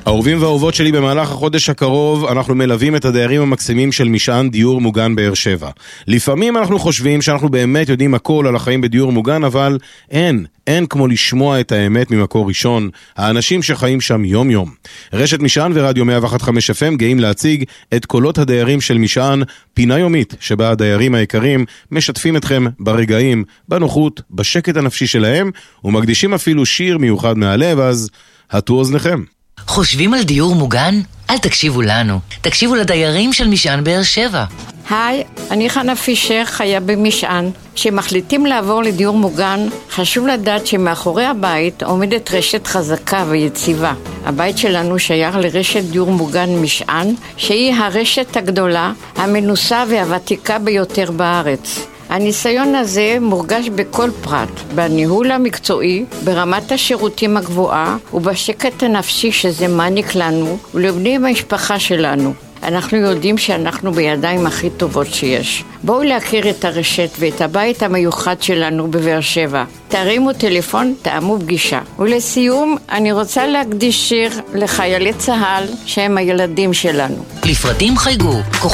אהובים ואהובות שלי, במהלך החודש הקרוב אנחנו מלווים את הדיירים המקסימים של משען דיור מוגן באר שבע. לפעמים אנחנו חושבים שאנחנו באמת יודעים הכל על החיים בדיור מוגן, אבל אין כמו לשמוע את האמת ממקור ראשון, האנשים שחיים שם יום יום. רשת משען ורדיו 101.5 FM גאים להציג את קולות הדיירים של משען, פינה יומית שבה הדיירים היקרים משתפים אתכם ברגעים, בנוחות, בשקט הנפשי שלהם, ומקדישים אפילו שיר מיוחד מהלב, אז הטו אוזניכם. חושבים על דיור מוגן? אל תקשיבו לנו, תקשיבו לדיירים של משען באר שבע. היי, אני חנה פישר, חיה במשען. כשמחליטים לעבור לדיור מוגן, חשוב לדעת שמאחורי הבית עומדת רשת חזקה ויציבה. הבית שלנו שייך לרשת דיור מוגן משען, שהיא הרשת הגדולה, המנוסה והוותיקה ביותר בארץ. הניסיון הזה מורגש בכל פרט, בניהול המקצועי, ברמת השירותים הגבוהה ובשקט הנפשי שזה מעניק לנו ולבני המשפחה שלנו. אנחנו יודעים שאנחנו בידיים הכי טובות שיש. בואו להכיר את הרשת ואת הבית המיוחד שלנו בבאר שבע. תרימו טלפון, תאמו פגישה. ולסיום, אני רוצה להקדיש שיר לחיילי צה"ל שהם הילדים שלנו. לפרטים חייגו,